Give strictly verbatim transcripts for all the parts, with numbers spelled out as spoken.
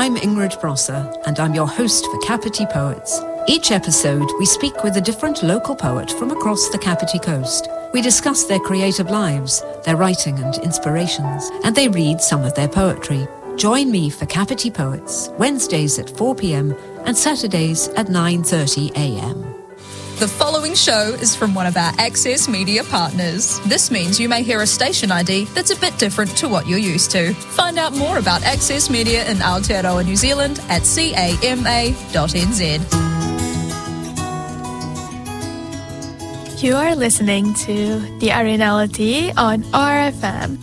I'm Ingrid Brosser, and I'm your host for Kapiti Poets. Each episode, we speak with a different local poet from across the Kapiti Coast. We discuss their creative lives, their writing and inspirations, and they read some of their poetry. Join me for Kapiti Poets, Wednesdays at four p.m. and Saturdays at nine thirty a.m. The following show is from one of our Access Media partners. This means you may hear a station I D that's a bit different to what you're used to. Find out more about Access Media in Aotearoa, New Zealand at c a m a dot n z. You are listening to The Arenality on R F M.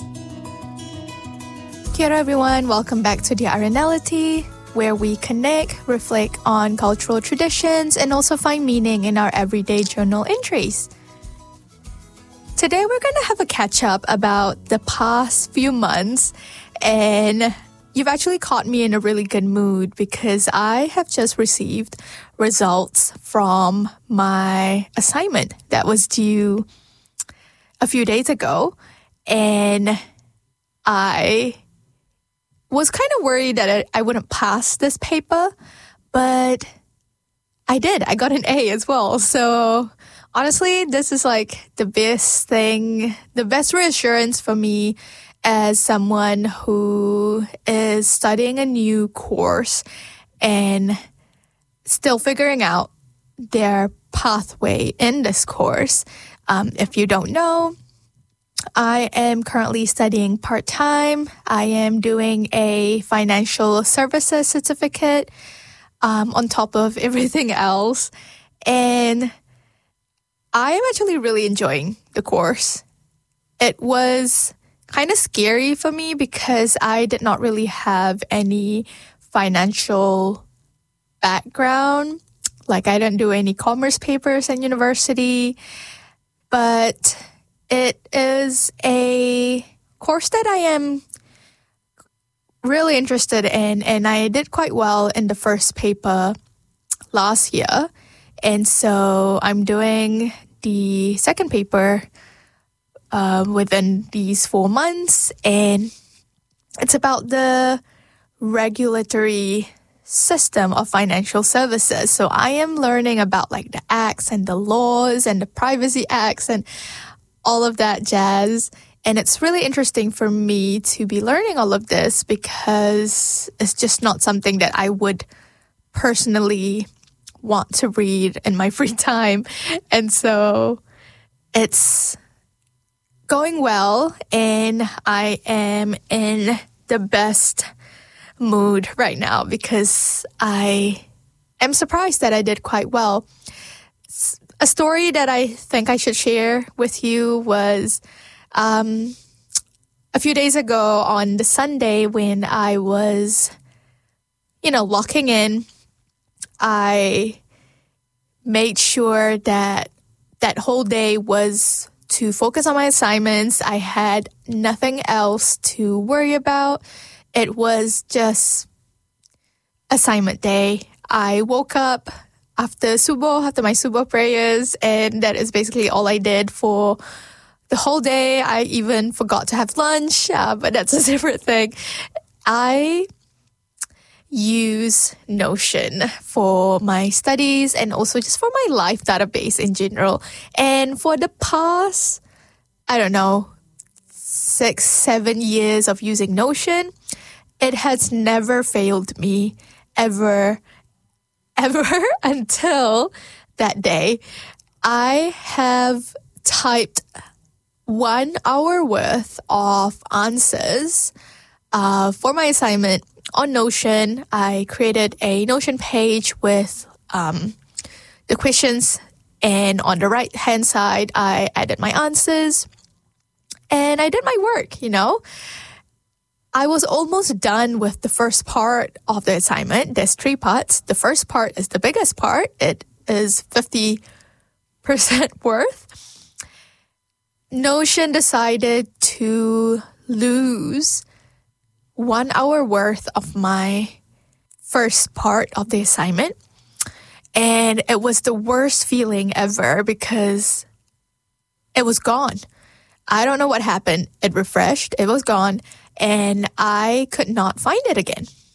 Kia ora everyone, welcome back to The Arenality, where we connect, reflect on cultural traditions, and also find meaning in our everyday journal entries. Today we're going to have a catch-up about the past few months, and you've actually caught me in a really good mood because I have just received results from my assignment that was due a few days ago, and I was kind of worried that I, I wouldn't pass this paper, but I did. I got an A as well. So honestly, this is like the best thing, the best reassurance for me as someone who is studying a new course and still figuring out their pathway in this course. Um, if you don't know, I am currently studying part-time. I am doing a financial services certificate um, on top of everything else. And I am actually really enjoying the course. It was kind of scary for me because I did not really have any financial background. Like I didn't do any commerce papers in university, but it is a course that I am really interested in, and I did quite well in the first paper last year. And so I'm doing the second paper uh, within these four months, and it's about the regulatory system of financial services. So I am learning about like the acts and the laws and the privacy acts and all of that jazz. And it's really interesting for me to be learning all of this because it's just not something that I would personally want to read in my free time. And so it's going well, and I am in the best mood right now because I am surprised that I did quite well. A story that I think I should share with you was um, a few days ago on the Sunday when I was, you know, locking in. I made sure that that whole day was to focus on my assignments. I had nothing else to worry about. It was just assignment day. I woke up after Subuh, after my Subuh prayers, and that is basically all I did for the whole day. I even forgot to have lunch, uh, but that's a different thing. I use Notion for my studies and also just for my life database in general. And for the past, I don't know, six, seven years of using Notion, it has never failed me ever ever until that day. I have typed one hour worth of answers uh, for my assignment on Notion. I created a Notion page with um, the questions, and on the right hand side, I added my answers and I did my work, you know. I was almost done with the first part of the assignment. There's three parts. The first part is the biggest part. It is fifty percent worth. Notion decided to lose one hour worth of my first part of the assignment. And it was the worst feeling ever because it was gone. I don't know what happened. It refreshed. It was gone. And I could not find it again.